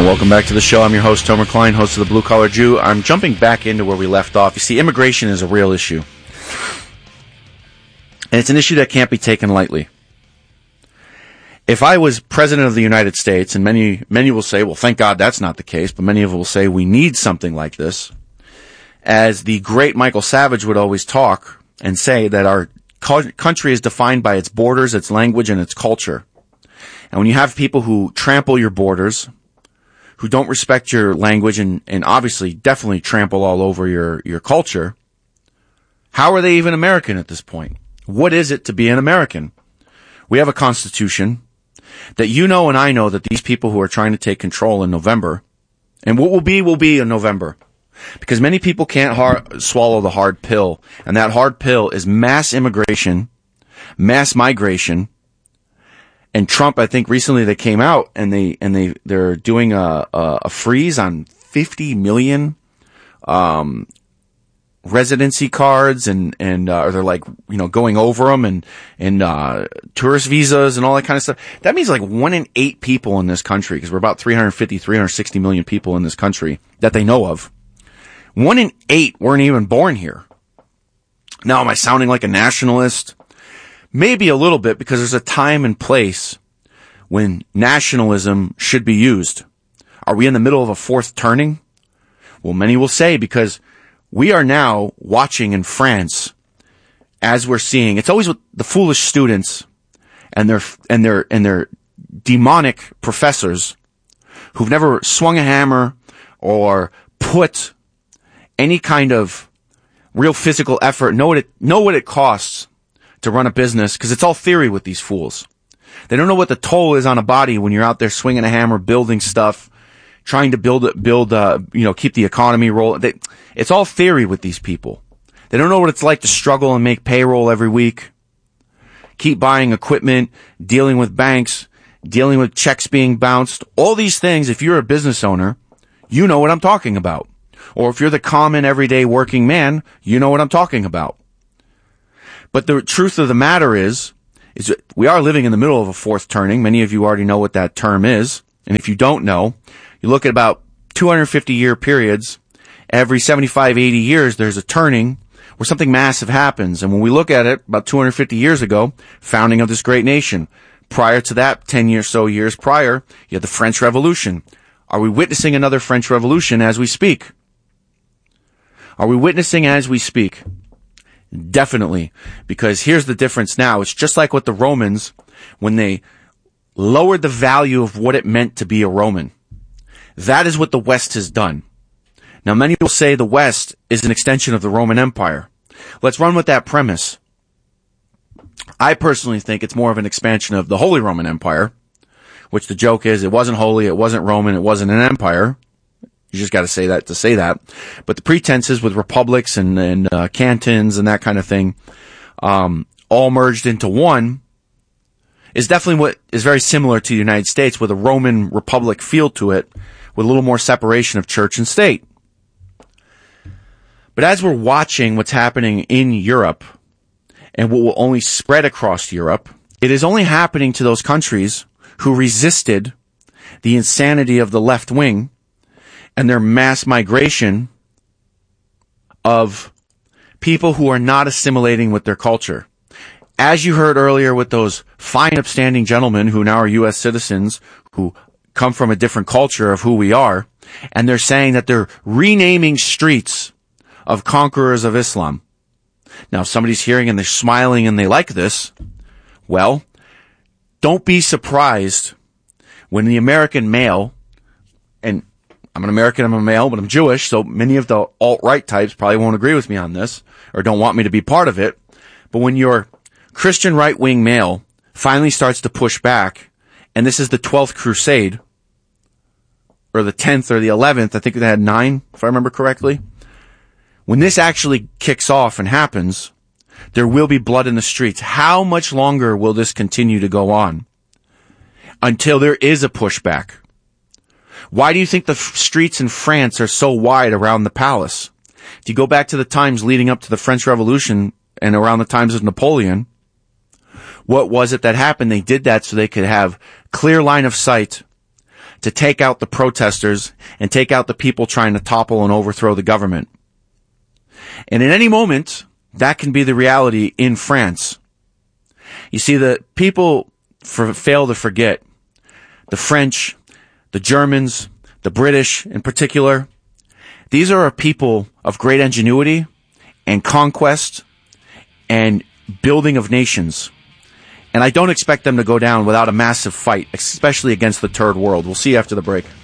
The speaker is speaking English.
Welcome back to the show. I'm your host, Tomer Klein, host of The Blue Collar Jew. I'm jumping back into where we left off. You see, immigration is a real issue. And it's an issue that can't be taken lightly. If I was president of the United States, and many will say, well, thank God that's not the case, but many of them will say we need something like this. As the great Michael Savage would always talk and say that our country is defined by its borders, its language, and its culture. And when you have people who trample your borders, who don't respect your language and obviously definitely trample all over your culture, how are they even American at this point? What is it to be an American? We have a constitution that you know and I know that these people who are trying to take control in November, and what will be in November, because many people can't swallow the hard pill, and that hard pill is mass immigration, mass migration. And Trump, I think recently they came out and they're doing a freeze on 50 million residency cards and they're like, going over them and tourist visas and all that kind of stuff. That means like 1 in 8 people in this country, because we're about 360 million people in this country that they know of. 1 in 8 weren't even born here. Now, am I sounding like a nationalist? Maybe a little bit, because there's a time and place when nationalism should be used. Are we in the middle of a fourth turning? Well, many will say, because we are now watching in France, as we're seeing, it's always with the foolish students and their demonic professors who've never swung a hammer or put any kind of real physical effort, know what it costs to run a business, because it's all theory with these fools. They don't know what the toll is on a body when you're out there swinging a hammer, building stuff, trying to keep the economy rolling. It's all theory with these people. They don't know what it's like to struggle and make payroll every week, keep buying equipment, dealing with banks, dealing with checks being bounced. All these things, if you're a business owner, you know what I'm talking about. Or if you're the common everyday working man, you know what I'm talking about. But the truth of the matter is that we are living in the middle of a fourth turning. Many of you already know what that term is. And if you don't know, you look at about 250-year periods. Every 75, 80 years, there's a turning where something massive happens. And when we look at it, about 250 years ago, founding of this great nation. Prior to that, 10 years prior, you had the French Revolution. Are we witnessing another French Revolution as we speak? Are we witnessing as we speak? Definitely. Because here's the difference now. It's just like with the Romans when they lowered the value of what it meant to be a Roman. That is what the West has done. Now, many will say the West is an extension of the Roman Empire. Let's run with that premise. I personally think it's more of an expansion of the Holy Roman Empire, which the joke is it wasn't holy, it wasn't Roman, it wasn't an empire. You just got to say that. But the pretenses with republics and cantons and that kind of thing, all merged into one, is definitely what is very similar to the United States, with a Roman republic feel to it, with a little more separation of church and state. But as we're watching what's happening in Europe, and what will only spread across Europe, it is only happening to those countries who resisted the insanity of the left wing and their mass migration of people who are not assimilating with their culture. As you heard earlier with those fine upstanding gentlemen who now are U.S. citizens who come from a different culture of who we are, and they're saying that they're renaming streets of conquerors of Islam. Now, if somebody's hearing and they're smiling and they like this, well, don't be surprised when the American male, and I'm an American, I'm a male, but I'm Jewish, so many of the alt-right types probably won't agree with me on this, or don't want me to be part of it. But when your Christian right-wing male finally starts to push back, and this is the 12th crusade, or the 10th or the 11th, I think they had 9, if I remember correctly. When this actually kicks off and happens, there will be blood in the streets. How much longer will this continue to go on? Until there is a pushback. Why do you think the streets in France are so wide around the palace? If you go back to the times leading up to the French Revolution and around the times of Napoleon, what was it that happened? They did that so they could have clear line of sight to take out the protesters and take out the people trying to topple and overthrow the government. And at any moment, that can be the reality in France. You see, the people fail to forget. The French, the Germans, the British in particular, these are a people of great ingenuity and conquest and building of nations. And I don't expect them to go down without a massive fight, especially against the Third World. We'll see you after the break.